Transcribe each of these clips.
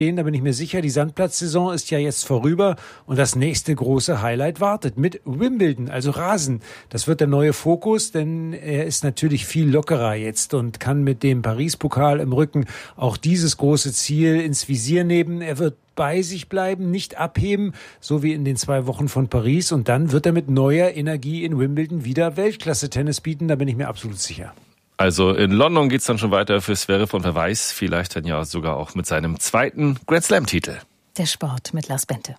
Da bin ich mir sicher, die Sandplatzsaison ist ja jetzt vorüber und das nächste große Highlight wartet mit Wimbledon, also Rasen. Das wird der neue Fokus, denn er ist natürlich viel lockerer jetzt und kann mit dem Paris-Pokal im Rücken auch dieses große Ziel ins Visier nehmen. Er wird bei sich bleiben, nicht abheben, so wie in den 2 Wochen von Paris. Und dann wird er mit neuer Energie in Wimbledon wieder Weltklasse-Tennis bieten, da bin ich mir absolut sicher. Also in London geht's dann schon weiter für Zverev und wer weiß, vielleicht dann ja sogar auch mit seinem 2. Grand Slam-Titel. Der Sport mit Lars Bente.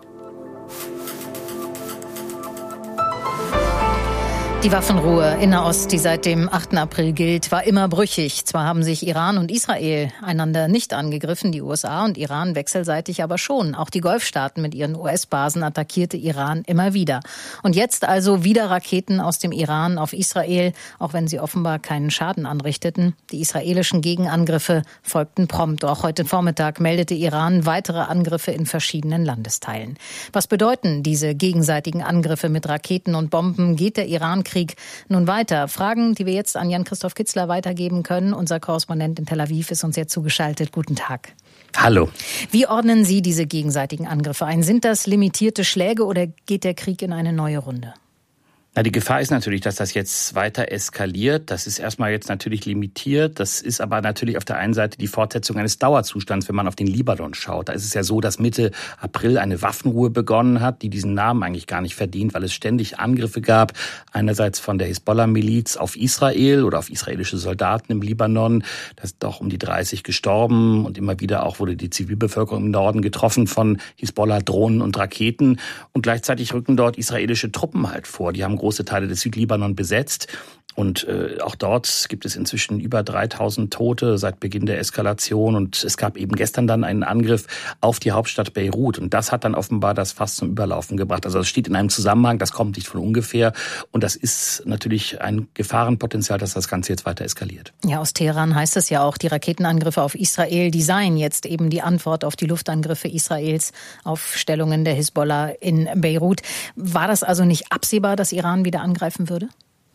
Die Waffenruhe in Nahost, die seit dem 8. April gilt, war immer brüchig. Zwar haben sich Iran und Israel einander nicht angegriffen, die USA und Iran wechselseitig aber schon. Auch die Golfstaaten mit ihren US-Basen attackierte Iran immer wieder. Und jetzt also wieder Raketen aus dem Iran auf Israel, auch wenn sie offenbar keinen Schaden anrichteten. Die israelischen Gegenangriffe folgten prompt. Auch heute Vormittag meldete Iran weitere Angriffe in verschiedenen Landesteilen. Was bedeuten diese gegenseitigen Angriffe mit Raketen und Bomben? Geht der Iran-Krieg nun weiter? Fragen, die wir jetzt an Jan-Christoph Kitzler weitergeben können. Unser Korrespondent in Tel Aviv ist uns jetzt zugeschaltet. Guten Tag. Hallo. Wie ordnen Sie diese gegenseitigen Angriffe ein? Sind das limitierte Schläge oder geht der Krieg in eine neue Runde? Na, die Gefahr ist natürlich, dass das jetzt weiter eskaliert. Das ist erstmal jetzt natürlich limitiert. Das ist aber natürlich auf der einen Seite die Fortsetzung eines Dauerzustands, wenn man auf den Libanon schaut. Da ist es ja so, dass Mitte April eine Waffenruhe begonnen hat, die diesen Namen eigentlich gar nicht verdient, weil es ständig Angriffe gab. Einerseits von der Hisbollah-Miliz auf Israel oder auf israelische Soldaten im Libanon. Da sind doch um die 30 gestorben und immer wieder auch wurde die Zivilbevölkerung im Norden getroffen von Hisbollah-Drohnen und Raketen. Und gleichzeitig rücken dort israelische Truppen halt vor. Die haben große Teile des Südlibanon besetzt. Und auch dort gibt es inzwischen über 3000 Tote seit Beginn der Eskalation. Und es gab eben gestern dann einen Angriff auf die Hauptstadt Beirut. Und das hat dann offenbar das Fass zum Überlaufen gebracht. Also das steht in einem Zusammenhang, das kommt nicht von ungefähr. Und das ist natürlich ein Gefahrenpotenzial, dass das Ganze jetzt weiter eskaliert. Ja, aus Teheran heißt es ja auch, die Raketenangriffe auf Israel, die seien jetzt eben die Antwort auf die Luftangriffe Israels auf Stellungen der Hisbollah in Beirut. War das also nicht absehbar, dass Iran wieder angreifen würde?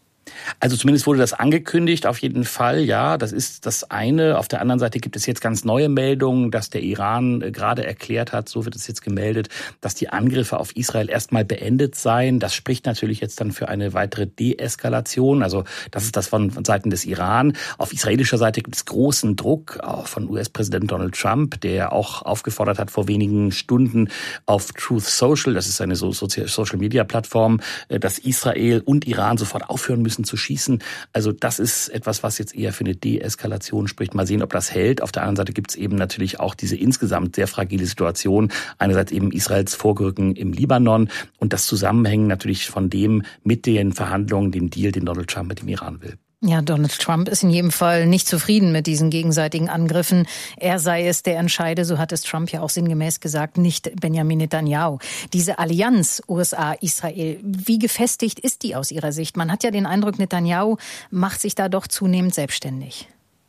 Also zumindest wurde das angekündigt, auf jeden Fall, ja, das ist das eine. Auf der anderen Seite gibt es jetzt ganz neue Meldungen, dass der Iran gerade erklärt hat, so wird es jetzt gemeldet, dass die Angriffe auf Israel erstmal beendet seien. Das spricht natürlich jetzt dann für eine weitere Deeskalation, also das ist das von Seiten des Iran. Auf israelischer Seite gibt es großen Druck, auch von US-Präsident Donald Trump, der auch aufgefordert hat vor wenigen Stunden auf Truth Social, das ist eine Social-Media-Plattform, dass Israel und Iran sofort aufhören müssen zu schießen. Also das ist etwas, was jetzt eher für eine Deeskalation spricht. Mal sehen, ob das hält. Auf der anderen Seite gibt es eben natürlich auch diese insgesamt sehr fragile Situation. Einerseits eben Israels Vorrücken im Libanon und das Zusammenhängen natürlich von dem mit den Verhandlungen, dem Deal, den Donald Trump mit dem Iran will. Ja, Donald Trump ist in jedem Fall nicht zufrieden mit diesen gegenseitigen Angriffen. Er sei es, der entscheide, so hat es Trump ja auch sinngemäß gesagt, nicht Benjamin Netanyahu. Diese Allianz USA-Israel, wie gefestigt ist die aus Ihrer Sicht? Man hat ja den Eindruck, Netanyahu macht sich da doch zunehmend selbstständig.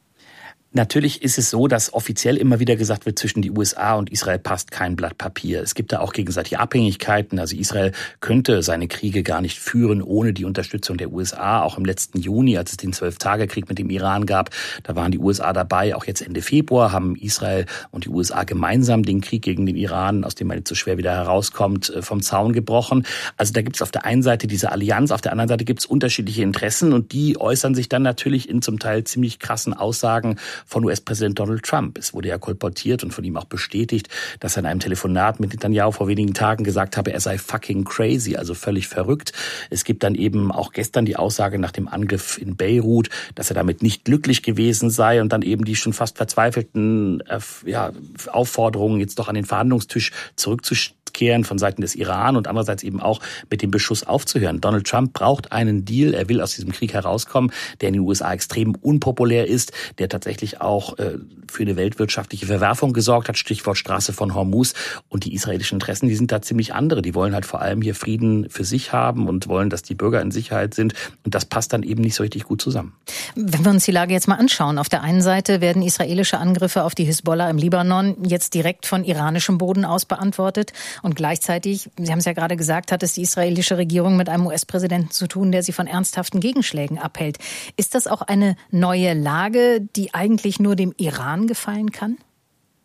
Natürlich ist es so, dass offiziell immer wieder gesagt wird, zwischen die USA und Israel passt kein Blatt Papier. Es gibt da auch gegenseitige Abhängigkeiten. Also Israel könnte seine Kriege gar nicht führen ohne die Unterstützung der USA. Auch im letzten Juni, als es den 12-Tage-Krieg mit dem Iran gab, da waren die USA dabei. Auch jetzt Ende Februar haben Israel und die USA gemeinsam den Krieg gegen den Iran, aus dem man jetzt so schwer wieder herauskommt, vom Zaun gebrochen. Also da gibt es auf der einen Seite diese Allianz, auf der anderen Seite gibt es unterschiedliche Interessen und die äußern sich dann natürlich in zum Teil ziemlich krassen Aussagen von US-Präsident Donald Trump. Es wurde ja kolportiert und von ihm auch bestätigt, dass er in einem Telefonat mit Netanyahu vor wenigen Tagen gesagt habe, er sei fucking crazy, also völlig verrückt. Es gibt dann eben auch gestern die Aussage nach dem Angriff in Beirut, dass er damit nicht glücklich gewesen sei und dann eben die schon fast verzweifelten Aufforderungen, jetzt doch an den Verhandlungstisch zurückzukehren von Seiten des Iran und andererseits eben auch mit dem Beschuss aufzuhören. Donald Trump braucht einen Deal. Er will aus diesem Krieg herauskommen, der in den USA extrem unpopulär ist, der tatsächlich auch für eine weltwirtschaftliche Verwerfung gesorgt hat. Stichwort Straße von Hormuz. Und die israelischen Interessen, die sind da ziemlich andere. Die wollen halt vor allem hier Frieden für sich haben und wollen, dass die Bürger in Sicherheit sind. Und das passt dann eben nicht so richtig gut zusammen. Wenn wir uns die Lage jetzt mal anschauen. Auf der einen Seite werden israelische Angriffe auf die Hisbollah im Libanon jetzt direkt von iranischem Boden aus beantwortet. Und gleichzeitig, Sie haben es ja gerade gesagt, hat es die israelische Regierung mit einem US-Präsidenten zu tun, der sie von ernsthaften Gegenschlägen abhält. Ist das auch eine neue Lage, die eigentlich nur dem Iran gefallen kann?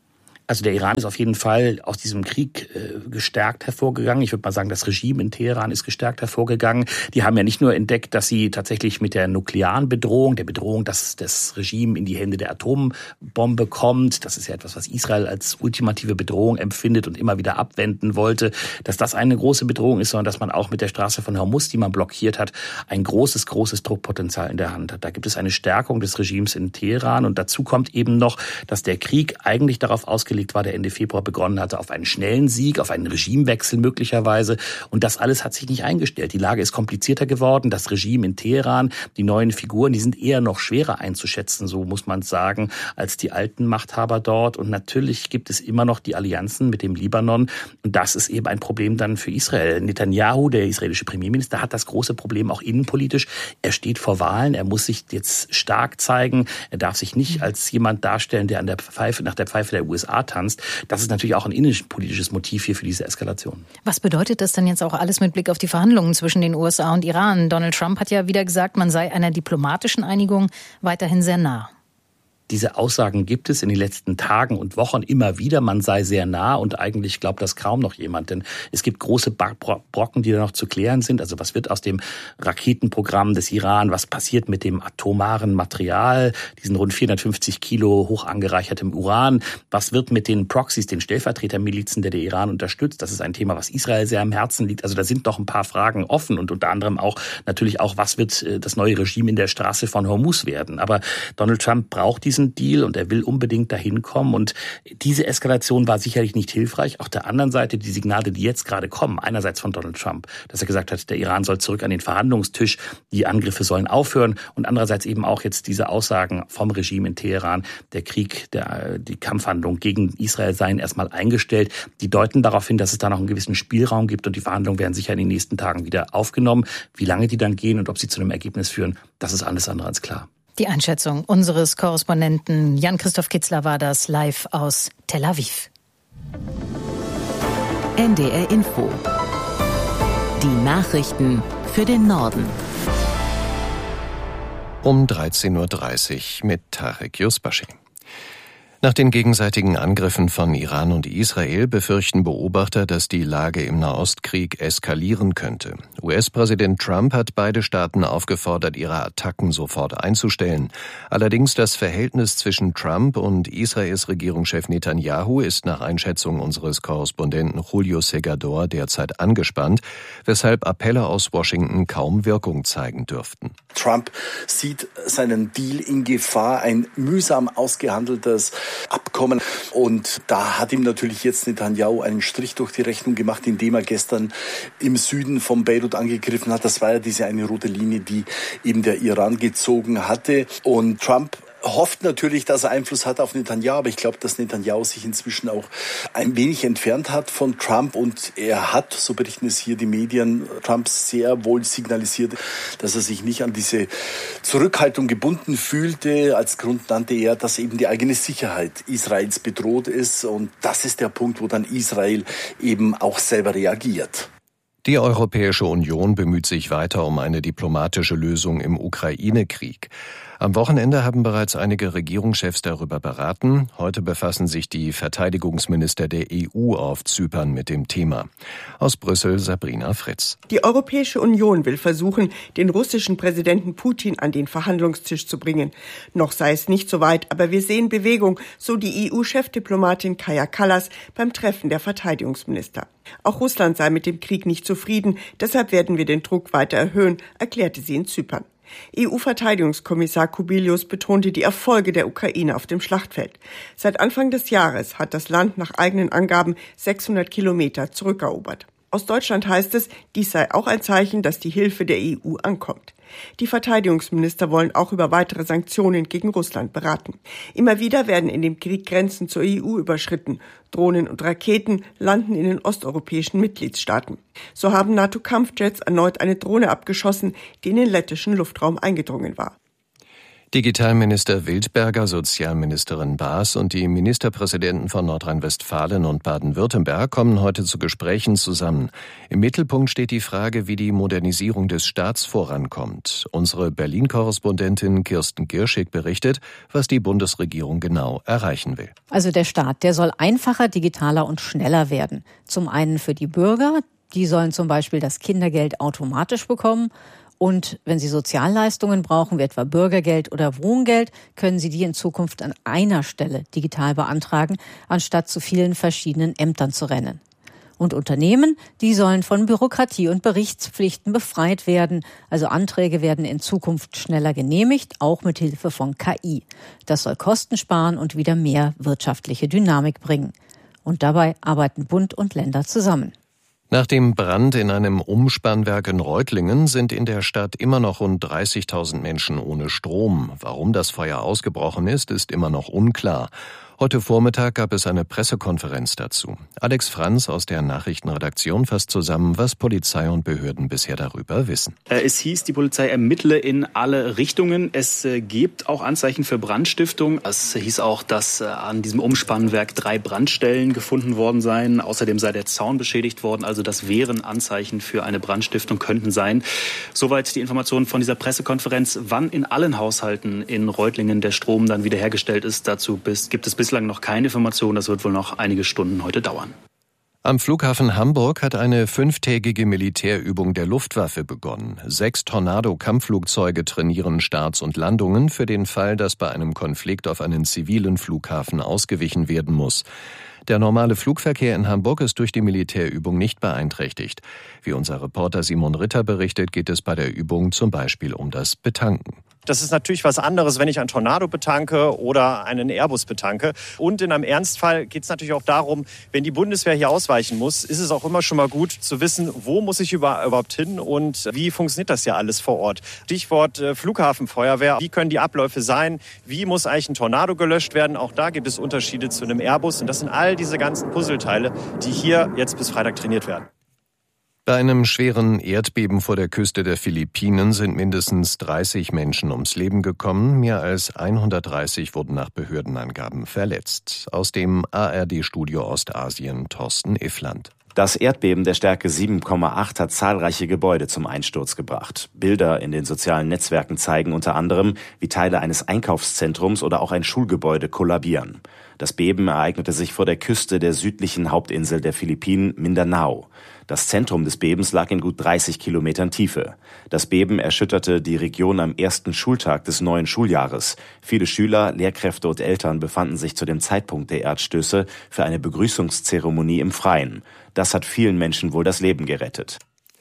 Also der Iran ist auf jeden Fall aus diesem Krieg gestärkt hervorgegangen. Ich würde mal sagen, das Regime in Teheran ist gestärkt hervorgegangen. Die haben ja nicht nur entdeckt, dass sie tatsächlich mit der nuklearen Bedrohung, der Bedrohung, dass das Regime in die Hände der Atombombe kommt, das ist ja etwas, was Israel als ultimative Bedrohung empfindet und immer wieder abwenden wollte, dass das eine große Bedrohung ist, sondern dass man auch mit der Straße von Hormuz, die man blockiert hat, ein großes Druckpotenzial in der Hand hat. Da gibt es eine Stärkung des Regimes in Teheran und dazu kommt eben noch, dass der Krieg eigentlich darauf ausgelegt war, der Ende Februar begonnen hatte, auf einen schnellen Sieg, auf einen Regimewechsel möglicherweise. Und das alles hat sich nicht eingestellt. Die Lage ist komplizierter geworden. Das Regime in Teheran, die neuen Figuren, die sind eher noch schwerer einzuschätzen, so muss man sagen, als die alten Machthaber dort. Und natürlich gibt es immer noch die Allianzen mit dem Libanon. Und das ist eben ein Problem dann für Israel. Netanyahu, der israelische Premierminister, hat das große Problem auch innenpolitisch. Er steht vor Wahlen. Er muss sich jetzt stark zeigen. Er darf sich nicht als jemand darstellen, der nach der Pfeife der USA tanzt. Das ist natürlich auch ein innenpolitisches Motiv hier für diese Eskalation. Was bedeutet das denn jetzt auch alles mit Blick auf die Verhandlungen zwischen den USA und Iran? Donald Trump hat ja wieder gesagt, man sei einer diplomatischen Einigung weiterhin sehr nah. Diese Aussagen gibt es in den letzten Tagen und Wochen immer wieder. Man sei sehr nah und eigentlich glaubt das kaum noch jemand. Denn es gibt große Brocken, die da noch zu klären sind. Also was wird aus dem Raketenprogramm des Iran? Was passiert mit dem atomaren Material? Diesen rund 450 Kilo hoch angereichertem Uran. Was wird mit den Proxys, den Stellvertretermilizen, der Iran unterstützt? Das ist ein Thema, was Israel sehr am Herzen liegt. Also da sind noch ein paar Fragen offen und unter anderem auch natürlich auch, was wird das neue Regime in der Straße von Hormuz werden? Aber Donald Trump braucht diesen Deal und er will unbedingt dahin kommen und diese Eskalation war sicherlich nicht hilfreich. Auf der anderen Seite die Signale, die jetzt gerade kommen, einerseits von Donald Trump, dass er gesagt hat, der Iran soll zurück an den Verhandlungstisch, die Angriffe sollen aufhören und andererseits eben auch jetzt diese Aussagen vom Regime in Teheran, der Krieg, die Kampfhandlungen gegen Israel seien erstmal eingestellt, die deuten darauf hin, dass es da noch einen gewissen Spielraum gibt und die Verhandlungen werden sicher in den nächsten Tagen wieder aufgenommen. Wie lange die dann gehen und ob sie zu einem Ergebnis führen, das ist alles andere als klar. Die Einschätzung unseres Korrespondenten Jan-Christoph Kitzler war das live aus Tel Aviv. NDR Info. Die Nachrichten für den Norden. Um 13.30 Uhr mit Tarek Yusbashi. Nach den gegenseitigen Angriffen von Iran und Israel befürchten Beobachter, dass die Lage im Nahostkrieg eskalieren könnte. US-Präsident Trump hat beide Staaten aufgefordert, ihre Attacken sofort einzustellen. Allerdings das Verhältnis zwischen Trump und Israels Regierungschef Netanyahu ist nach Einschätzung unseres Korrespondenten Julio Segador derzeit angespannt, weshalb Appelle aus Washington kaum Wirkung zeigen dürften. Trump sieht seinen Deal in Gefahr, ein mühsam ausgehandeltes Abkommen. Und da hat ihm natürlich jetzt Netanyahu einen Strich durch die Rechnung gemacht, indem er gestern im Süden von Beirut angegriffen hat. Das war ja diese eine rote Linie, die eben der Iran gezogen hatte. Und Trump hofft natürlich, dass er Einfluss hat auf Netanyahu, aber ich glaube, dass Netanyahu sich inzwischen auch ein wenig entfernt hat von Trump und er hat, so berichten es hier die Medien, Trump sehr wohl signalisiert, dass er sich nicht an diese Zurückhaltung gebunden fühlte. Als Grund nannte er, dass eben die eigene Sicherheit Israels bedroht ist und das ist der Punkt, wo dann Israel eben auch selber reagiert. Die Europäische Union bemüht sich weiter um eine diplomatische Lösung im Ukraine-Krieg. Am Wochenende haben bereits einige Regierungschefs darüber beraten. Heute befassen sich die Verteidigungsminister der EU auf Zypern mit dem Thema. Aus Brüssel Sabrina Fritz. Die Europäische Union will versuchen, den russischen Präsidenten Putin an den Verhandlungstisch zu bringen. Noch sei es nicht so weit, aber wir sehen Bewegung, so die EU-Chefdiplomatin Kaja Kallas beim Treffen der Verteidigungsminister. Auch Russland sei mit dem Krieg nicht zufrieden, deshalb werden wir den Druck weiter erhöhen, erklärte sie in Zypern. EU-Verteidigungskommissar Kubilius betonte die Erfolge der Ukraine auf dem Schlachtfeld. Seit Anfang des Jahres hat das Land nach eigenen Angaben 600 Kilometer zurückerobert. Aus Deutschland heißt es, dies sei auch ein Zeichen, dass die Hilfe der EU ankommt. Die Verteidigungsminister wollen auch über weitere Sanktionen gegen Russland beraten. Immer wieder werden in dem Krieg Grenzen zur EU überschritten. Drohnen und Raketen landen in den osteuropäischen Mitgliedstaaten. So haben NATO-Kampfjets erneut eine Drohne abgeschossen, die in den lettischen Luftraum eingedrungen war. Digitalminister Wildberger, Sozialministerin Baas und die Ministerpräsidenten von Nordrhein-Westfalen und Baden-Württemberg kommen heute zu Gesprächen zusammen. Im Mittelpunkt steht die Frage, wie die Modernisierung des Staats vorankommt. Unsere Berlin-Korrespondentin Kirsten Girschig berichtet, was die Bundesregierung genau erreichen will. Also der Staat, der soll einfacher, digitaler und schneller werden. Zum einen für die Bürger, die sollen zum Beispiel das Kindergeld automatisch bekommen. Und wenn Sie Sozialleistungen brauchen, wie etwa Bürgergeld oder Wohngeld, können Sie die in Zukunft an einer Stelle digital beantragen, anstatt zu vielen verschiedenen Ämtern zu rennen. Und Unternehmen, die sollen von Bürokratie und Berichtspflichten befreit werden. Also Anträge werden in Zukunft schneller genehmigt, auch mit Hilfe von KI. Das soll Kosten sparen und wieder mehr wirtschaftliche Dynamik bringen. Und dabei arbeiten Bund und Länder zusammen. Nach dem Brand in einem Umspannwerk in Reutlingen sind in der Stadt immer noch rund 30.000 Menschen ohne Strom. Warum das Feuer ausgebrochen ist immer noch unklar. Heute Vormittag gab es eine Pressekonferenz dazu. Alex Franz aus der Nachrichtenredaktion fasst zusammen, was Polizei und Behörden bisher darüber wissen. Es hieß, die Polizei ermittle in alle Richtungen. Es gibt auch Anzeichen für Brandstiftung. Es hieß auch, dass an diesem Umspannwerk 3 Brandstellen gefunden worden seien. Außerdem sei der Zaun beschädigt worden. Also das wären Anzeichen für eine Brandstiftung, könnten sein. Soweit die Informationen von dieser Pressekonferenz. Wann in allen Haushalten in Reutlingen der Strom dann wiederhergestellt ist, dazu gibt es bislang noch keine Information. Das wird wohl noch einige Stunden heute dauern. Am Flughafen Hamburg hat eine 5-tägige Militärübung der Luftwaffe begonnen. 6 Tornado-Kampfflugzeuge trainieren Starts und Landungen für den Fall, dass bei einem Konflikt auf einen zivilen Flughafen ausgewichen werden muss. Der normale Flugverkehr in Hamburg ist durch die Militärübung nicht beeinträchtigt. Wie unser Reporter Simon Ritter berichtet, geht es bei der Übung zum Beispiel um das Betanken. Das ist natürlich was anderes, wenn ich einen Tornado betanke oder einen Airbus betanke. Und in einem Ernstfall geht es natürlich auch darum, wenn die Bundeswehr hier ausweichen muss, ist es auch immer schon mal gut zu wissen, wo muss ich überhaupt hin und wie funktioniert das ja alles vor Ort. Stichwort Flughafenfeuerwehr. Wie können die Abläufe sein? Wie muss eigentlich ein Tornado gelöscht werden? Auch da gibt es Unterschiede zu einem Airbus. Und das sind all diese ganzen Puzzleteile, die hier jetzt bis Freitag trainiert werden. Bei einem schweren Erdbeben vor der Küste der Philippinen sind mindestens 30 Menschen ums Leben gekommen. Mehr als 130 wurden nach Behördenangaben verletzt. Aus dem ARD-Studio Ostasien, Thorsten Iffland. Das Erdbeben der Stärke 7,8 hat zahlreiche Gebäude zum Einsturz gebracht. Bilder in den sozialen Netzwerken zeigen unter anderem, wie Teile eines Einkaufszentrums oder auch ein Schulgebäude kollabieren. Das Beben ereignete sich vor der Küste der südlichen Hauptinsel der Philippinen, Mindanao. Das Zentrum des Bebens lag in gut 30 Kilometern Tiefe. Das Beben erschütterte die Region am ersten Schultag des neuen Schuljahres. Viele Schüler, Lehrkräfte und Eltern befanden sich zu dem Zeitpunkt der Erdstöße für eine Begrüßungszeremonie im Freien. Das hat vielen Menschen wohl das Leben gerettet.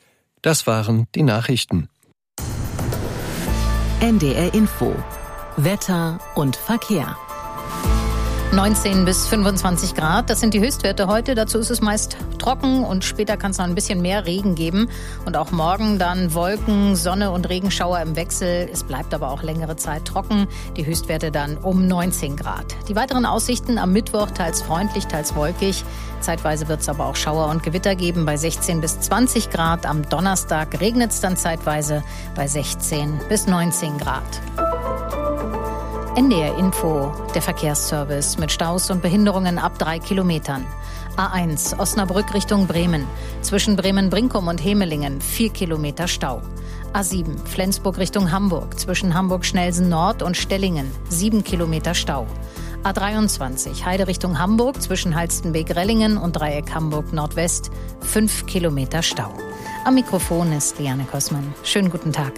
Das waren die Nachrichten. NDR Info. Wetter und Verkehr. 19 bis 25 Grad, das sind die Höchstwerte heute. Dazu ist es meist trocken und später kann es noch ein bisschen mehr Regen geben. Und auch morgen dann Wolken, Sonne und Regenschauer im Wechsel. Es bleibt aber auch längere Zeit trocken. Die Höchstwerte dann um 19 Grad. Die weiteren Aussichten am Mittwoch teils freundlich, teils wolkig. Zeitweise wird es aber auch Schauer und Gewitter geben bei 16 bis 20 Grad. Am Donnerstag regnet es dann zeitweise bei 16 bis 19 Grad. NDR Info, der Verkehrsservice mit Staus und Behinderungen ab 3 Kilometern. A1 Osnabrück Richtung Bremen. Zwischen Bremen-Brinkum und Hemelingen 4 Kilometer Stau. A7 Flensburg Richtung Hamburg. Zwischen Hamburg-Schnelsen Nord und Stellingen 7 Kilometer Stau. A23 Heide Richtung Hamburg. Zwischen Halstenbek-Rellingen und Dreieck Hamburg Nordwest 5 Kilometer Stau. Am Mikrofon ist Liane Kossmann. Schönen guten Tag.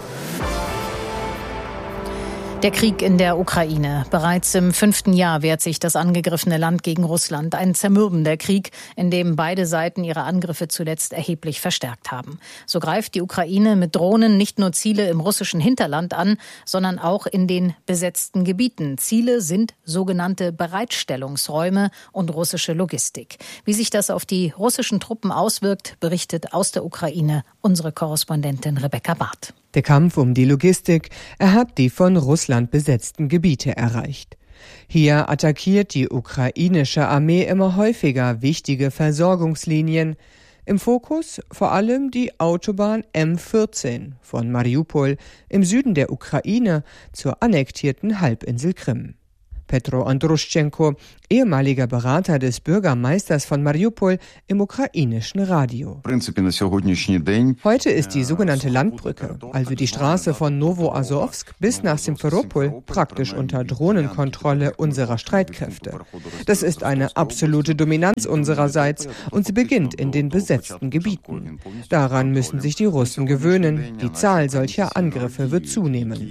Der Krieg in der Ukraine. Bereits im 5. Jahr wehrt sich das angegriffene Land gegen Russland. Ein zermürbender Krieg, in dem beide Seiten ihre Angriffe zuletzt erheblich verstärkt haben. So greift die Ukraine mit Drohnen nicht nur Ziele im russischen Hinterland an, sondern auch in den besetzten Gebieten. Ziele sind sogenannte Bereitstellungsräume und russische Logistik. Wie sich das auf die russischen Truppen auswirkt, berichtet aus der Ukraine unsere Korrespondentin Rebecca Barth. Der Kampf um die Logistik, er hat die von Russland besetzten Gebiete erreicht. Hier attackiert die ukrainische Armee immer häufiger wichtige Versorgungslinien. Im Fokus vor allem die Autobahn M14 von Mariupol im Süden der Ukraine zur annektierten Halbinsel Krim. Petro Andruschenko, ehemaliger Berater des Bürgermeisters von Mariupol im ukrainischen Radio. Heute ist die sogenannte Landbrücke, also die Straße von Novoazowsk bis nach Simferopol, praktisch unter Drohnenkontrolle unserer Streitkräfte. Das ist eine absolute Dominanz unsererseits und sie beginnt in den besetzten Gebieten. Daran müssen sich die Russen gewöhnen. Die Zahl solcher Angriffe wird zunehmen.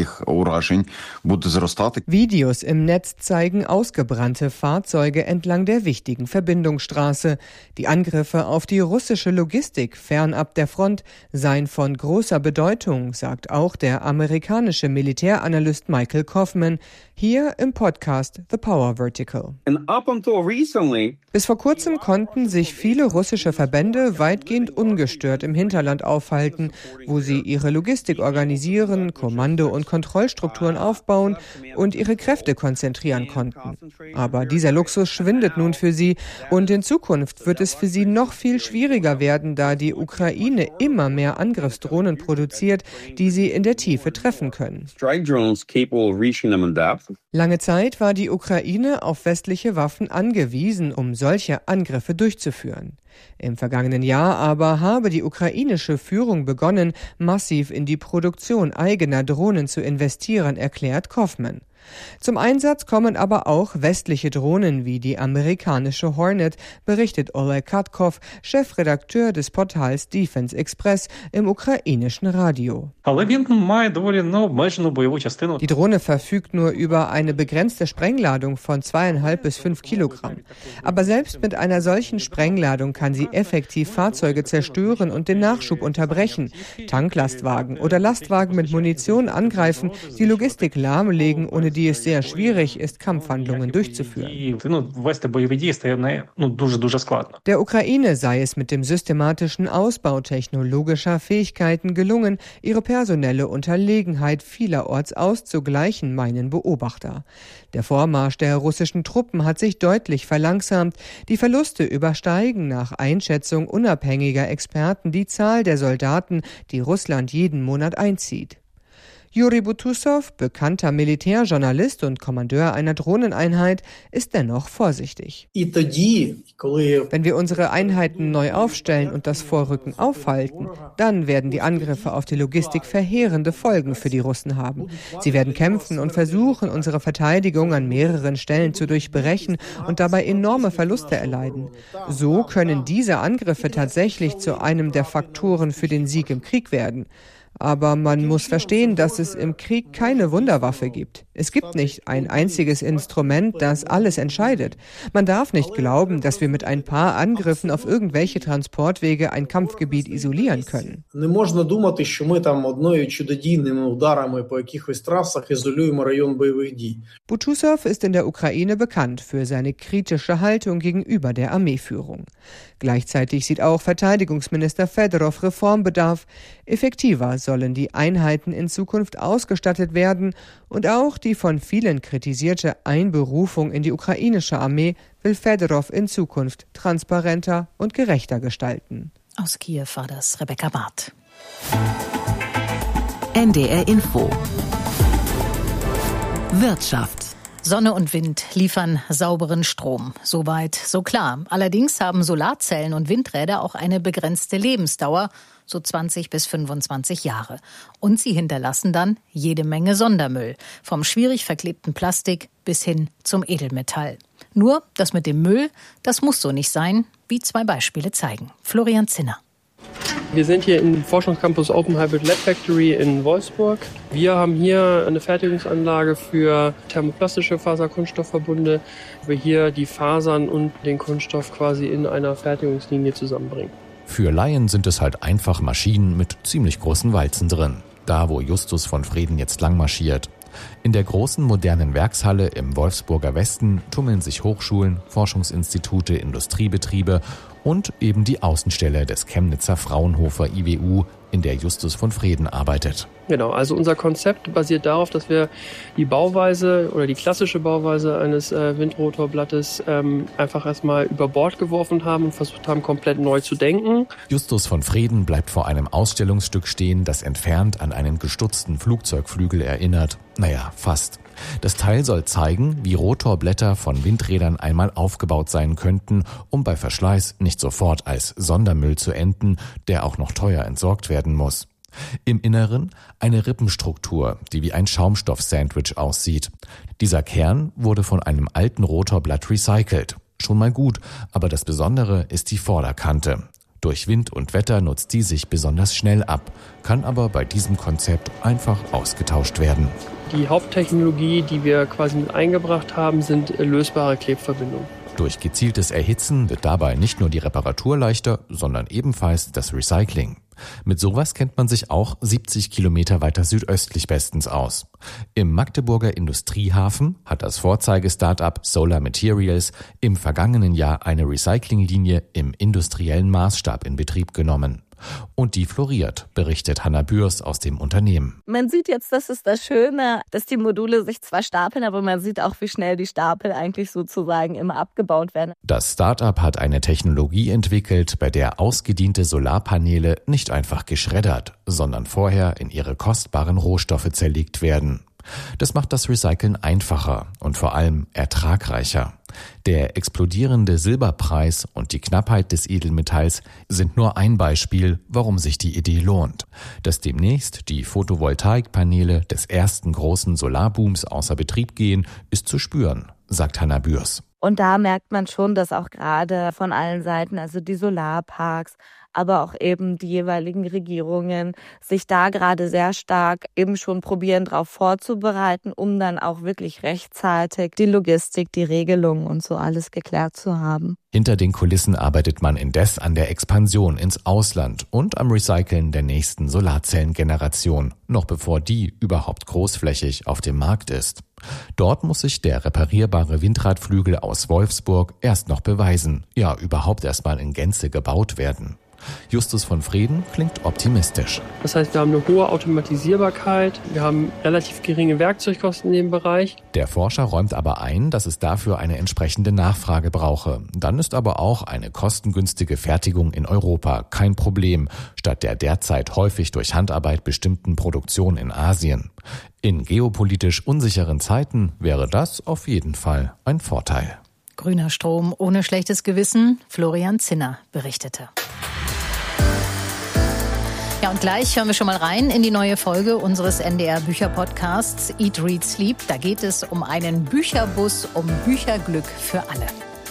Videos im Netz zeigen ausgebrannte Fahrzeuge entlang der wichtigen Verbindungsstraße. Die Angriffe auf die russische Logistik fernab der Front seien von großer Bedeutung, sagt auch der amerikanische Militäranalyst Michael Kaufman hier im Podcast The Power Vertical. Bis vor kurzem konnten sich viele russische Verbände weitgehend ungestört im Hinterland aufhalten, wo sie ihre Logistik organisieren, Kommando- und Kontrollstrukturen aufbauen und ihre Kräfte konzentrieren konnten. Aber dieser Luxus schwindet nun für sie und in Zukunft wird es für sie noch viel schwieriger werden, da die Ukraine immer mehr Angriffsdrohnen produziert, die sie in der Tiefe treffen können. Lange Zeit war die Ukraine auf westliche Waffen angewiesen, um solche Angriffe durchzuführen. Im vergangenen Jahr aber habe die ukrainische Führung begonnen, massiv in die Produktion eigener Drohnen zu investieren, erklärt Kaufman. Zum Einsatz kommen aber auch westliche Drohnen wie die amerikanische Hornet, berichtet Oleg Katkov, Chefredakteur des Portals Defense Express im ukrainischen Radio. Die Drohne verfügt nur über eine begrenzte Sprengladung von 2,5 bis 5 Kilogramm. Aber selbst mit einer solchen Sprengladung kann sie effektiv Fahrzeuge zerstören und den Nachschub unterbrechen, Tanklastwagen oder Lastwagen mit Munition angreifen, die Logistik lahmlegen, ohne die es sehr schwierig ist, Kampfhandlungen durchzuführen. Der Ukraine sei es mit dem systematischen Ausbau technologischer Fähigkeiten gelungen, ihre personelle Unterlegenheit vielerorts auszugleichen, meinen Beobachter. Der Vormarsch der russischen Truppen hat sich deutlich verlangsamt. Die Verluste übersteigen nach Einschätzung unabhängiger Experten die Zahl der Soldaten, die Russland jeden Monat einzieht. Juri Butussow, bekannter Militärjournalist und Kommandeur einer Drohneneinheit, ist dennoch vorsichtig. Wenn wir unsere Einheiten neu aufstellen und das Vorrücken aufhalten, dann werden die Angriffe auf die Logistik verheerende Folgen für die Russen haben. Sie werden kämpfen und versuchen, unsere Verteidigung an mehreren Stellen zu durchbrechen und dabei enorme Verluste erleiden. So können diese Angriffe tatsächlich zu einem der Faktoren für den Sieg im Krieg werden. Aber man muss verstehen, dass es im Krieg keine Wunderwaffe gibt. Es gibt nicht ein einziges Instrument, das alles entscheidet. Man darf nicht glauben, dass wir mit ein paar Angriffen auf irgendwelche Transportwege ein Kampfgebiet isolieren können. Butussow ist in der Ukraine bekannt für seine kritische Haltung gegenüber der Armeeführung. Gleichzeitig sieht auch Verteidigungsminister Fedorov Reformbedarf. Effektiver sollen die Einheiten in Zukunft ausgestattet werden und auch die von vielen kritisierte Einberufung in die ukrainische Armee will Fedorov in Zukunft transparenter und gerechter gestalten. Aus Kiew war das Rebecca Barth. NDR Info. Wirtschaft. Sonne und Wind liefern sauberen Strom. Soweit, so klar. Allerdings haben Solarzellen und Windräder auch eine begrenzte Lebensdauer, so 20 bis 25 Jahre. Und sie hinterlassen dann jede Menge Sondermüll. Vom schwierig verklebten Plastik bis hin zum Edelmetall. Nur, das mit dem Müll, das muss so nicht sein, wie 2 Beispiele zeigen. Florian Zinner. Wir sind hier im Forschungscampus Open Hybrid Lab Factory in Wolfsburg. Wir haben hier eine Fertigungsanlage für thermoplastische Faser-Kunststoffverbunde, wo wir hier die Fasern und den Kunststoff quasi in einer Fertigungslinie zusammenbringen. Für Laien sind es halt einfach Maschinen mit ziemlich großen Walzen drin. Da, wo Justus von Freden jetzt lang marschiert. In der großen modernen Werkshalle im Wolfsburger Westen tummeln sich Hochschulen, Forschungsinstitute, Industriebetriebe und eben die Außenstelle des Chemnitzer Fraunhofer IWU in der Justus von Vreden arbeitet. Genau, also unser Konzept basiert darauf, dass wir die Bauweise oder die klassische Bauweise eines Windrotorblattes einfach erstmal über Bord geworfen haben und versucht haben, komplett neu zu denken. Justus von Vreden bleibt vor einem Ausstellungsstück stehen, das entfernt an einen gestutzten Flugzeugflügel erinnert. Naja, fast. Das Teil soll zeigen, wie Rotorblätter von Windrädern einmal aufgebaut sein könnten, um bei Verschleiß nicht sofort als Sondermüll zu enden, der auch noch teuer entsorgt werden muss. Im Inneren eine Rippenstruktur, die wie ein Schaumstoff-Sandwich aussieht. Dieser Kern wurde von einem alten Rotorblatt recycelt. Schon mal gut, aber das Besondere ist die Vorderkante. Durch Wind und Wetter nutzt die sich besonders schnell ab, kann aber bei diesem Konzept einfach ausgetauscht werden. Die Haupttechnologie, die wir quasi mit eingebracht haben, sind lösbare Klebverbindungen. Durch gezieltes Erhitzen wird dabei nicht nur die Reparatur leichter, sondern ebenfalls das Recycling. Mit sowas kennt man sich auch 70 Kilometer weiter südöstlich bestens aus. Im Magdeburger Industriehafen hat das Vorzeige-Startup Solar Materials im vergangenen Jahr eine Recyclinglinie im industriellen Maßstab in Betrieb genommen. Und die floriert, berichtet Hanna Bürs aus dem Unternehmen. Man sieht jetzt, das ist das Schöne, dass die Module sich zwar stapeln, aber man sieht auch, wie schnell die Stapel eigentlich sozusagen immer abgebaut werden. Das Start-up hat eine Technologie entwickelt, bei der ausgediente Solarpaneele nicht einfach geschreddert, sondern vorher in ihre kostbaren Rohstoffe zerlegt werden. Das macht das Recyceln einfacher und vor allem ertragreicher. Der explodierende Silberpreis und die Knappheit des Edelmetalls sind nur ein Beispiel, warum sich die Idee lohnt. Dass demnächst die Photovoltaikpaneele des ersten großen Solarbooms außer Betrieb gehen, ist zu spüren, sagt Hanna Bürs. Und da merkt man schon, dass auch gerade von allen Seiten, also die Solarparks, aber auch eben die jeweiligen Regierungen sich da gerade sehr stark eben schon probieren, darauf vorzubereiten, um dann auch wirklich rechtzeitig die Logistik, die Regelungen und so alles geklärt zu haben. Hinter den Kulissen arbeitet man indes an der Expansion ins Ausland und am Recyceln der nächsten Solarzellengeneration, noch bevor die überhaupt großflächig auf dem Markt ist. Dort muss sich der reparierbare Windradflügel aus Wolfsburg erst noch beweisen, ja überhaupt erstmal in Gänze gebaut werden. Justus von Vreden klingt optimistisch. Das heißt, wir haben eine hohe Automatisierbarkeit, wir haben relativ geringe Werkzeugkosten in dem Bereich. Der Forscher räumt aber ein, dass es dafür eine entsprechende Nachfrage brauche. Dann ist aber auch eine kostengünstige Fertigung in Europa kein Problem, statt der derzeit häufig durch Handarbeit bestimmten Produktion in Asien. In geopolitisch unsicheren Zeiten wäre das auf jeden Fall ein Vorteil. Grüner Strom ohne schlechtes Gewissen, Florian Zinner berichtete. Ja, und gleich hören wir schon mal rein in die neue Folge unseres NDR-Bücher-Podcasts Eat, Read, Sleep. Da geht es um einen Bücherbus, um Bücherglück für alle.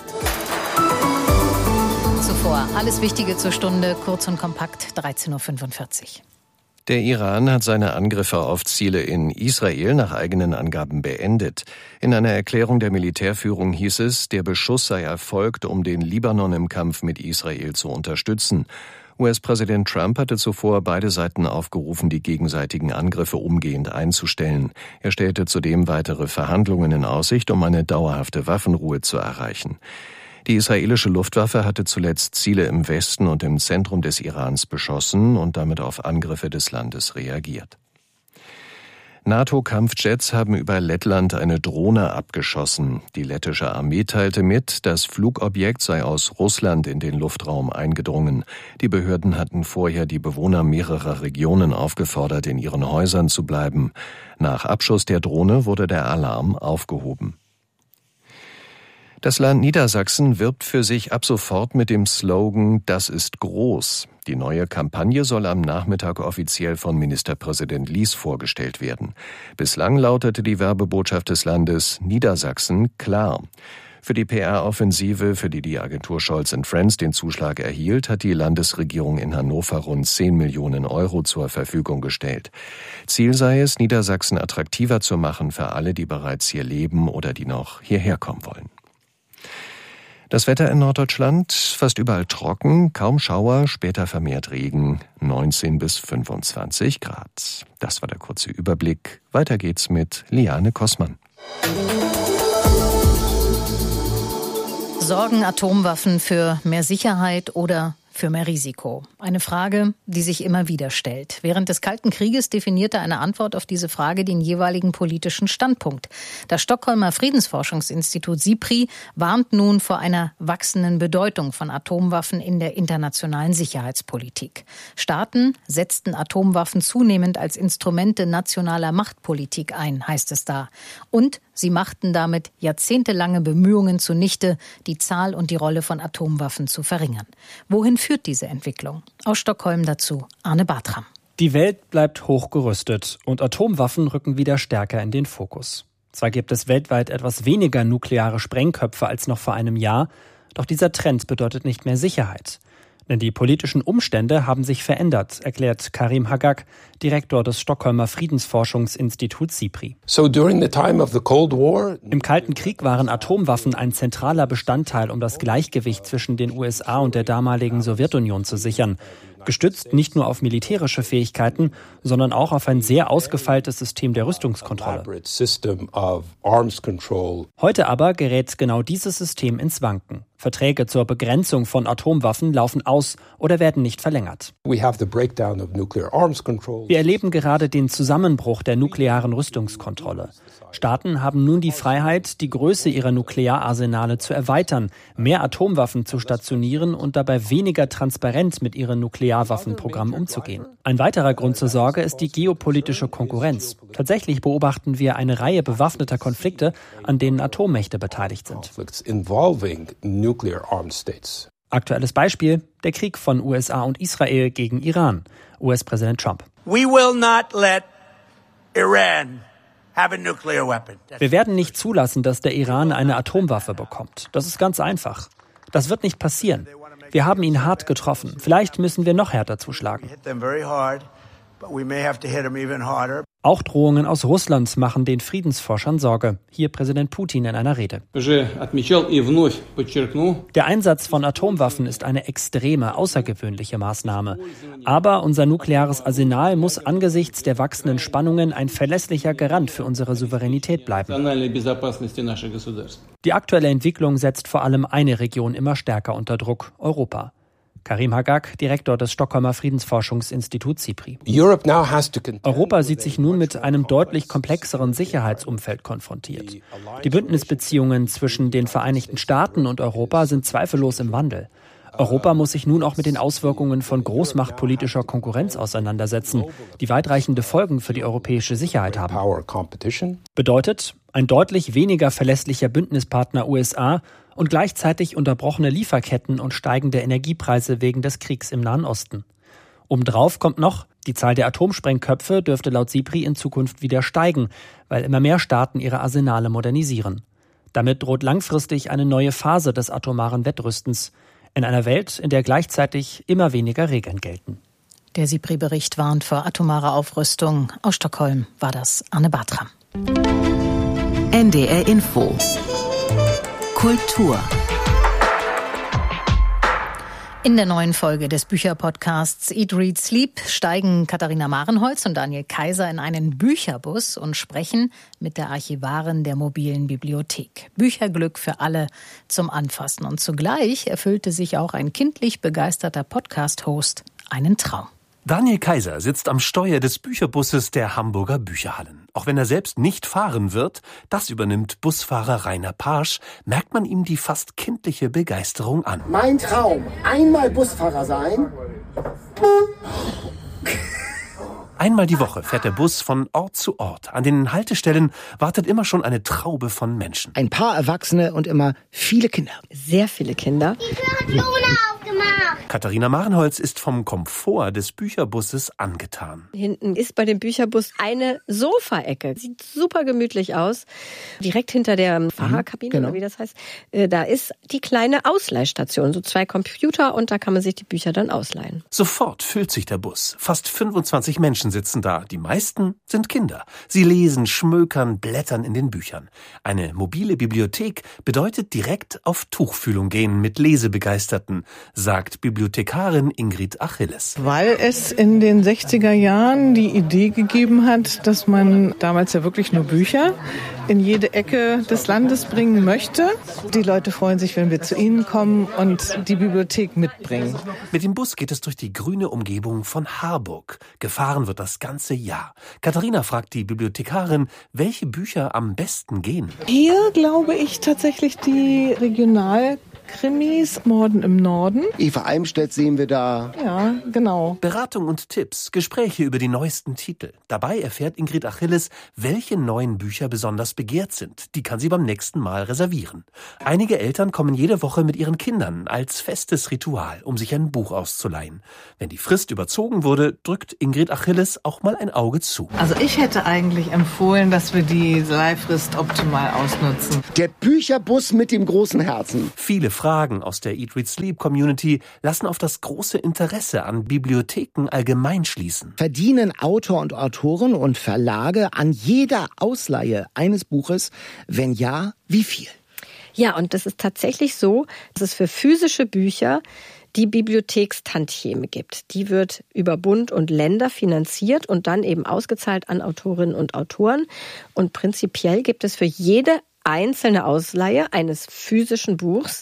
Zuvor alles Wichtige zur Stunde, kurz und kompakt, 13.45 Uhr. Der Iran hat seine Angriffe auf Ziele in Israel nach eigenen Angaben beendet. In einer Erklärung der Militärführung hieß es, der Beschuss sei erfolgt, um den Libanon im Kampf mit Israel zu unterstützen. US-Präsident Trump hatte zuvor beide Seiten aufgerufen, die gegenseitigen Angriffe umgehend einzustellen. Er stellte zudem weitere Verhandlungen in Aussicht, um eine dauerhafte Waffenruhe zu erreichen. Die israelische Luftwaffe hatte zuletzt Ziele im Westen und im Zentrum des Irans beschossen und damit auf Angriffe des Landes reagiert. NATO-Kampfjets haben über Lettland eine Drohne abgeschossen. Die lettische Armee teilte mit, das Flugobjekt sei aus Russland in den Luftraum eingedrungen. Die Behörden hatten vorher die Bewohner mehrerer Regionen aufgefordert, in ihren Häusern zu bleiben. Nach Abschuss der Drohne wurde der Alarm aufgehoben. Das Land Niedersachsen wirbt für sich ab sofort mit dem Slogan »Das ist groß«. Die neue Kampagne soll am Nachmittag offiziell von Ministerpräsident Lies vorgestellt werden. Bislang lautete die Werbebotschaft des Landes »Niedersachsen klar«. Für die PR-Offensive, für die die Agentur Scholz & Friends den Zuschlag erhielt, hat die Landesregierung in Hannover rund 10 Millionen Euro zur Verfügung gestellt. Ziel sei es, Niedersachsen attraktiver zu machen für alle, die bereits hier leben oder die noch hierher kommen wollen. Das Wetter in Norddeutschland, fast überall trocken, kaum Schauer, später vermehrt Regen, 19 bis 25 Grad. Das war der kurze Überblick. Weiter geht's mit Liane Kossmann. Sorgen Atomwaffen für mehr Sicherheit oder für mehr Risiko? Eine Frage, die sich immer wieder stellt. Während des Kalten Krieges definierte eine Antwort auf diese Frage den jeweiligen politischen Standpunkt. Das Stockholmer Friedensforschungsinstitut SIPRI warnt nun vor einer wachsenden Bedeutung von Atomwaffen in der internationalen Sicherheitspolitik. Staaten setzten Atomwaffen zunehmend als Instrumente nationaler Machtpolitik ein, heißt es da. Und sie machten damit jahrzehntelange Bemühungen zunichte, die Zahl und die Rolle von Atomwaffen zu verringern. Wohin führt diese Entwicklung? Aus Stockholm dazu Arne Bartram. Die Welt bleibt hochgerüstet und Atomwaffen rücken wieder stärker in den Fokus. Zwar gibt es weltweit etwas weniger nukleare Sprengköpfe als noch vor einem Jahr, doch dieser Trend bedeutet nicht mehr Sicherheit. Denn die politischen Umstände haben sich verändert, erklärt Karim Hagag, Direktor des Stockholmer Friedensforschungsinstituts SIPRI. Im Kalten Krieg waren Atomwaffen ein zentraler Bestandteil, um das Gleichgewicht zwischen den USA und der damaligen Sowjetunion zu sichern. Gestützt nicht nur auf militärische Fähigkeiten, sondern auch auf ein sehr ausgefeiltes System der Rüstungskontrolle. Heute aber gerät genau dieses System ins Wanken. Verträge zur Begrenzung von Atomwaffen laufen aus oder werden nicht verlängert. Wir erleben gerade den Zusammenbruch der nuklearen Rüstungskontrolle. Staaten haben nun die Freiheit, die Größe ihrer Nukleararsenale zu erweitern, mehr Atomwaffen zu stationieren und dabei weniger transparent mit ihren Nuklearwaffenprogrammen umzugehen. Ein weiterer Grund zur Sorge ist die geopolitische Konkurrenz. Tatsächlich beobachten wir eine Reihe bewaffneter Konflikte, an denen Atommächte beteiligt sind. Aktuelles Beispiel: der Krieg von USA und Israel gegen Iran. US-Präsident Trump. We will not let Iran have a nuclear weapon. Wir werden nicht zulassen, dass der Iran eine Atomwaffe bekommt. Das ist ganz einfach. Das wird nicht passieren. Wir haben ihn hart getroffen. Vielleicht müssen wir noch härter zuschlagen. Auch Drohungen aus Russland machen den Friedensforschern Sorge. Hier Präsident Putin in einer Rede. Der Einsatz von Atomwaffen ist eine extreme, außergewöhnliche Maßnahme. Aber unser nukleares Arsenal muss angesichts der wachsenden Spannungen ein verlässlicher Garant für unsere Souveränität bleiben. Die aktuelle Entwicklung setzt vor allem eine Region immer stärker unter Druck: Europa. Karim Hagag, Direktor des Stockholmer Friedensforschungsinstituts SIPRI. Europa sieht sich nun mit einem deutlich komplexeren Sicherheitsumfeld konfrontiert. Die Bündnisbeziehungen zwischen den Vereinigten Staaten und Europa sind zweifellos im Wandel. Europa muss sich nun auch mit den Auswirkungen von großmachtpolitischer Konkurrenz auseinandersetzen, die weitreichende Folgen für die europäische Sicherheit haben. Bedeutet, ein deutlich weniger verlässlicher Bündnispartner USA und gleichzeitig unterbrochene Lieferketten und steigende Energiepreise wegen des Kriegs im Nahen Osten. Obendrauf kommt noch, die Zahl der Atomsprengköpfe dürfte laut SIPRI in Zukunft wieder steigen, weil immer mehr Staaten ihre Arsenale modernisieren. Damit droht langfristig eine neue Phase des atomaren Wettrüstens in einer Welt, in der gleichzeitig immer weniger Regeln gelten. Der SIPRI-Bericht warnt vor atomarer Aufrüstung. Aus Stockholm war das Arne Bartram. NDR Info Kultur. In der neuen Folge des Bücherpodcasts Eat, Read, Sleep steigen Katharina Marenholz und Daniel Kaiser in einen Bücherbus und sprechen mit der Archivarin der mobilen Bibliothek. Bücherglück für alle zum Anfassen. Und zugleich erfüllte sich auch ein kindlich begeisterter Podcast-Host einen Traum. Daniel Kaiser sitzt am Steuer des Bücherbusses der Hamburger Bücherhallen. Auch wenn er selbst nicht fahren wird, das übernimmt Busfahrer Rainer Parsch, merkt man ihm die fast kindliche Begeisterung an. Mein Traum, einmal Busfahrer sein. Einmal die Woche fährt der Bus von Ort zu Ort. An den Haltestellen wartet immer schon eine Traube von Menschen. Ein paar Erwachsene und immer viele Kinder. Sehr viele Kinder. Die Tür hat aufgemacht. Katharina Marenholz ist vom Komfort des Bücherbusses angetan. Hinten ist bei dem Bücherbus eine Sofaecke. Sieht super gemütlich aus. Direkt hinter der Fahrerkabine, genau. Oder wie das heißt, da ist die kleine Ausleihstation. So 2 Computer und da kann man sich die Bücher dann ausleihen. Sofort füllt sich der Bus. Fast 25 Menschen sitzen da. Die meisten sind Kinder. Sie lesen, schmökern, blättern in den Büchern. Eine mobile Bibliothek bedeutet direkt auf Tuchfühlung gehen mit Lesebegeisterten, sagt Bibliothekarin Bibliothekarin Ingrid Achilles. Weil es in den 60er Jahren die Idee gegeben hat, dass man damals ja wirklich nur Bücher in jede Ecke des Landes bringen möchte. Die Leute freuen sich, wenn wir zu ihnen kommen und die Bibliothek mitbringen. Mit dem Bus geht es durch die grüne Umgebung von Harburg. Gefahren wird das ganze Jahr. Katharina fragt die Bibliothekarin, welche Bücher am besten gehen. Hier glaube ich tatsächlich die Regionalkrimis, Morden im Norden. Eva Eimstedt sehen wir da. Ja, genau. Beratung und Tipps, Gespräche über die neuesten Titel. Dabei erfährt Ingrid Achilles, welche neuen Bücher besonders begehrt sind. Die kann sie beim nächsten Mal reservieren. Einige Eltern kommen jede Woche mit ihren Kindern als festes Ritual, um sich ein Buch auszuleihen. Wenn die Frist überzogen wurde, drückt Ingrid Achilles auch mal ein Auge zu. Also ich hätte eigentlich empfohlen, dass wir die Leihfrist optimal ausnutzen. Der Bücherbus mit dem großen Herzen. Viele Fragen aus der Eat, Read, Sleep Community lassen auf das große Interesse an Bibliotheken allgemein schließen. Verdienen Autor und Autoren und Verlage an jeder Ausleihe eines Buches? Wenn ja, wie viel? Ja, und das ist tatsächlich so, dass es für physische Bücher die Bibliothekstantieme gibt. Die wird über Bund und Länder finanziert und dann eben ausgezahlt an Autorinnen und Autoren. Und prinzipiell gibt es für jede einzelne Ausleihe eines physischen Buchs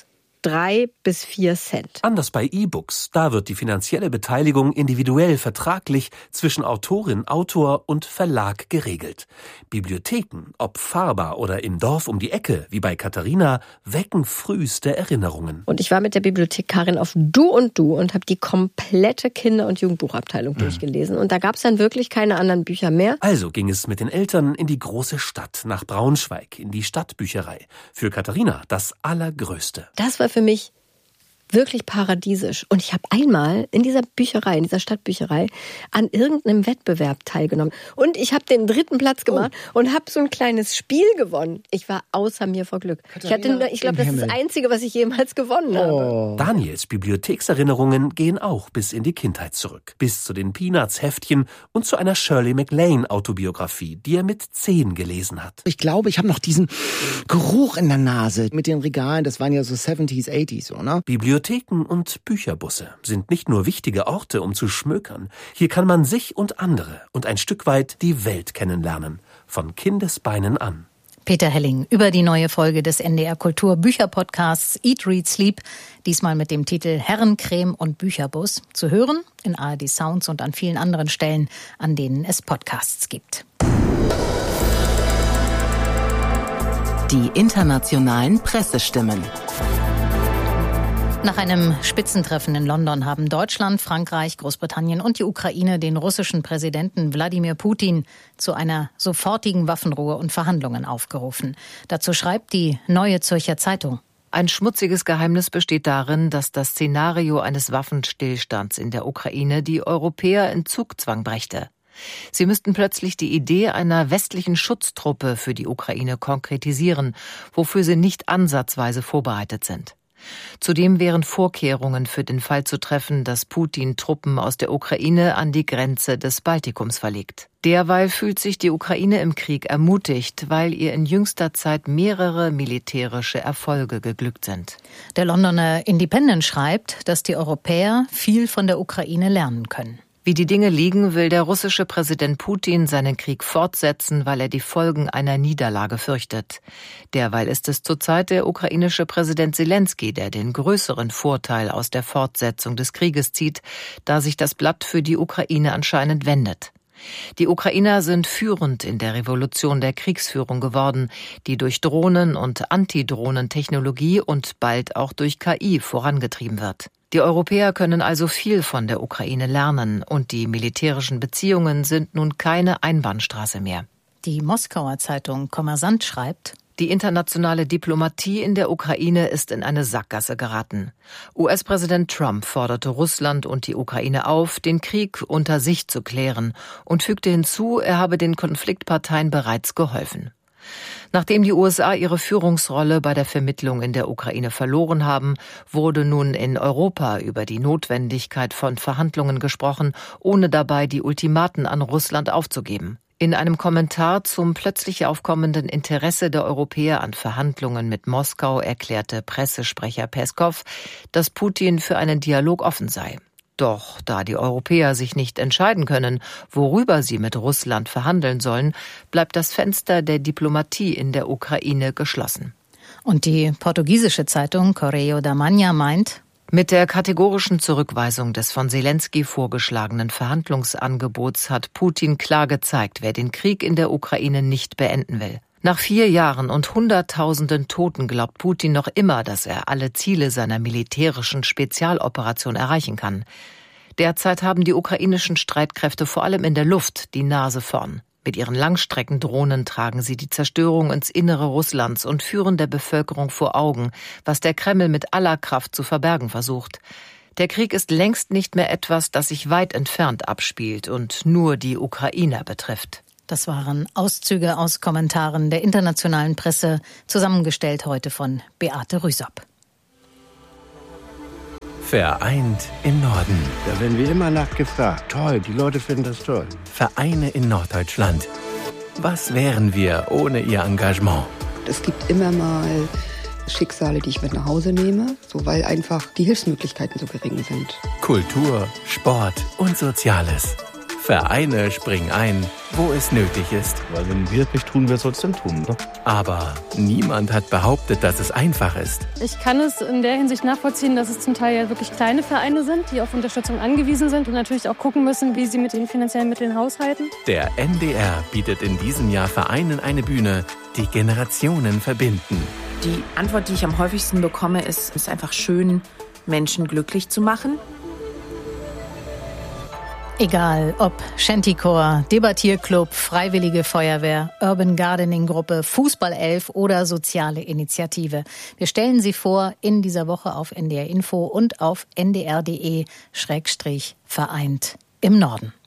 3 bis 4 Cent. Anders bei E-Books. Da wird die finanzielle Beteiligung individuell vertraglich zwischen Autorin, Autor und Verlag geregelt. Bibliotheken, ob fahrbar oder im Dorf um die Ecke, wie bei Katharina, wecken früheste Erinnerungen. Und ich war mit der Bibliothekarin auf Du und habe die komplette Kinder- und Jugendbuchabteilung durchgelesen. Und da gab es dann wirklich keine anderen Bücher mehr. Also ging es mit den Eltern in die große Stadt, nach Braunschweig, in die Stadtbücherei. Für Katharina das Allergrößte. Das war für mich wirklich paradiesisch. Und ich habe einmal in dieser Bücherei, in dieser Stadtbücherei, an irgendeinem Wettbewerb teilgenommen. Und ich habe den 3. Platz gemacht und habe so ein kleines Spiel gewonnen. Ich war außer mir vor Glück. Ich glaube, das ist das Einzige, was ich jemals gewonnen habe. Daniels Bibliothekserinnerungen gehen auch bis in die Kindheit zurück. Bis zu den Peanuts-Heftchen und zu einer Shirley MacLaine-Autobiografie, die er mit 10 gelesen hat. Ich glaube, ich habe noch diesen Geruch in der Nase mit den Regalen. Das waren ja so 70s, 80s, oder? Bibliotheken und Bücherbusse sind nicht nur wichtige Orte, um zu schmökern. Hier kann man sich und andere und ein Stück weit die Welt kennenlernen. Von Kindesbeinen an. Peter Helling über die neue Folge des NDR Kultur Bücherpodcasts Eat, Read, Sleep. Diesmal mit dem Titel Herrencreme und Bücherbus. Zu hören in ARD Sounds und an vielen anderen Stellen, an denen es Podcasts gibt. Die internationalen Pressestimmen. Nach einem Spitzentreffen in London haben Deutschland, Frankreich, Großbritannien und die Ukraine den russischen Präsidenten Wladimir Putin zu einer sofortigen Waffenruhe und Verhandlungen aufgerufen. Dazu schreibt die Neue Zürcher Zeitung. Ein schmutziges Geheimnis besteht darin, dass das Szenario eines Waffenstillstands in der Ukraine die Europäer in Zugzwang brächte. Sie müssten plötzlich die Idee einer westlichen Schutztruppe für die Ukraine konkretisieren, wofür sie nicht ansatzweise vorbereitet sind. Zudem wären Vorkehrungen für den Fall zu treffen, dass Putin Truppen aus der Ukraine an die Grenze des Baltikums verlegt. Derweil fühlt sich die Ukraine im Krieg ermutigt, weil ihr in jüngster Zeit mehrere militärische Erfolge geglückt sind. Der Londoner Independent schreibt, dass die Europäer viel von der Ukraine lernen können. Wie die Dinge liegen, will der russische Präsident Putin seinen Krieg fortsetzen, weil er die Folgen einer Niederlage fürchtet. Derweil ist es zurzeit der ukrainische Präsident Selenskyj, der den größeren Vorteil aus der Fortsetzung des Krieges zieht, da sich das Blatt für die Ukraine anscheinend wendet. Die Ukrainer sind führend in der Revolution der Kriegsführung geworden, die durch Drohnen- und Antidrohnentechnologie und bald auch durch KI vorangetrieben wird. Die Europäer können also viel von der Ukraine lernen und die militärischen Beziehungen sind nun keine Einbahnstraße mehr. Die Moskauer Zeitung Kommersant schreibt: Die internationale Diplomatie in der Ukraine ist in eine Sackgasse geraten. US-Präsident Trump forderte Russland und die Ukraine auf, den Krieg unter sich zu klären und fügte hinzu, er habe den Konfliktparteien bereits geholfen. Nachdem die USA ihre Führungsrolle bei der Vermittlung in der Ukraine verloren haben, wurde nun in Europa über die Notwendigkeit von Verhandlungen gesprochen, ohne dabei die Ultimaten an Russland aufzugeben. In einem Kommentar zum plötzlich aufkommenden Interesse der Europäer an Verhandlungen mit Moskau erklärte Pressesprecher Peskow, dass Putin für einen Dialog offen sei. Doch da die Europäer sich nicht entscheiden können, worüber sie mit Russland verhandeln sollen, bleibt das Fenster der Diplomatie in der Ukraine geschlossen. Und die portugiesische Zeitung Correio da Manhã meint, mit der kategorischen Zurückweisung des von Selenskyj vorgeschlagenen Verhandlungsangebots hat Putin klar gezeigt, wer den Krieg in der Ukraine nicht beenden will. Nach 4 Jahren und Hunderttausenden Toten glaubt Putin noch immer, dass er alle Ziele seiner militärischen Spezialoperation erreichen kann. Derzeit haben die ukrainischen Streitkräfte vor allem in der Luft die Nase vorn. Mit ihren Langstreckendrohnen tragen sie die Zerstörung ins Innere Russlands und führen der Bevölkerung vor Augen, was der Kreml mit aller Kraft zu verbergen versucht. Der Krieg ist längst nicht mehr etwas, das sich weit entfernt abspielt und nur die Ukrainer betrifft. Das waren Auszüge aus Kommentaren der internationalen Presse, zusammengestellt heute von Beate Rüsop. Vereint im Norden. Da werden wir immer nachgefragt. Toll, die Leute finden das toll. Vereine in Norddeutschland. Was wären wir ohne ihr Engagement? Es gibt immer mal Schicksale, die ich mit nach Hause nehme, so weil einfach die Hilfsmöglichkeiten so gering sind. Kultur, Sport und Soziales. Vereine springen ein, wo es nötig ist. Weil wenn wir es nicht tun, wer soll es denn tun? Ne? Aber niemand hat behauptet, dass es einfach ist. Ich kann es in der Hinsicht nachvollziehen, dass es zum Teil ja wirklich kleine Vereine sind, die auf Unterstützung angewiesen sind und natürlich auch gucken müssen, wie sie mit den finanziellen Mitteln haushalten. Der NDR bietet in diesem Jahr Vereinen eine Bühne, die Generationen verbinden. Die Antwort, die ich am häufigsten bekomme, ist, es ist einfach schön, Menschen glücklich zu machen. Egal ob Shantychor, Debattierclub, Freiwillige Feuerwehr, Urban Gardening Gruppe, Fußballelf oder soziale Initiative. Wir stellen sie vor in dieser Woche auf NDR Info und auf ndr.de/vereint im Norden.